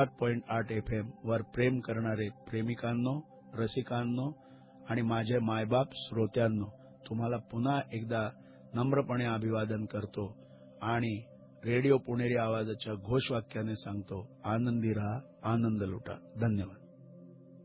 7.8 FM वर प्रेम करणारे प्रेमिकांनो, रसिकांनो आणि माझे मायबाप श्रोत्यांनो, तुम्हाला पुन्हा एकदा नम्रपणे अभिवादन करतो आणि रेडिओ पुणेरी आवाजाच्या घोषवाक्याने सांगतो, आनंदी रहा, आनंद लुटा. धन्यवाद.